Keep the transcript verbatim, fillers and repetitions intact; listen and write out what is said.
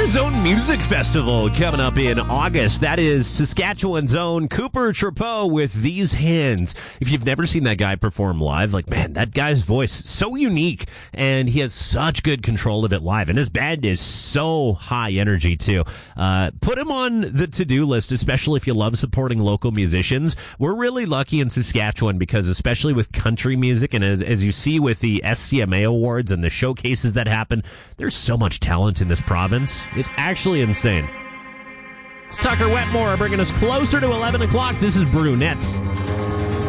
Zone Music Festival coming up in August. That is Saskatchewan's own Cooper Trapeau with These Hands. If you've never seen that guy perform live, like, man, that guy's voice is so unique, and he has such good control of it live, and his band is so high energy, too. Uh, put him on the to-do list, especially if you love supporting local musicians. We're really lucky in Saskatchewan because, especially with country music, and as, as you see with the S C M A Awards and the showcases that happen, there's so much talent in this province. It's actually insane. It's Tucker Wetmore bringing us closer to eleven o'clock. This is Brunettes.